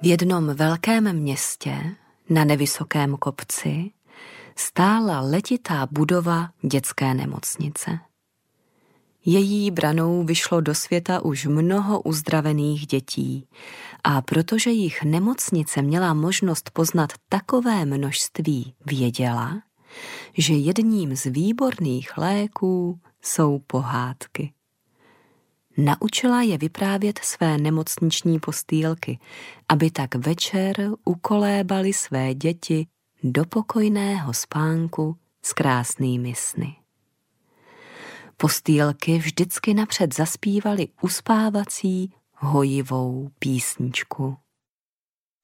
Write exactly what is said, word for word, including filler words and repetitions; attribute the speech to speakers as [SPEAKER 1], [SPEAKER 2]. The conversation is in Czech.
[SPEAKER 1] V jednom velkém městě na nevysokém kopci stála letitá budova dětské nemocnice. Její branou vyšlo do světa už mnoho uzdravených dětí a protože jich nemocnice měla možnost poznat takové množství, věděla, že jedním z výborných léků jsou pohádky. Naučila je vyprávět své nemocniční postýlky, aby tak večer ukolébali své děti do pokojného spánku s krásnými sny. Postýlky vždycky napřed zaspívaly uspávací hojivou písničku.